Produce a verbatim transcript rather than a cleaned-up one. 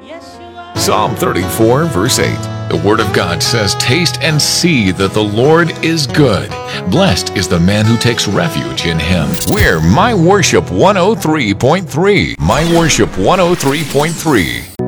Psalm thirty-four, verse eight. The Word of God says, "Taste and see that the Lord is good. Blessed is the man who takes refuge in Him." We're My Worship one oh three point three. My Worship one oh three point three.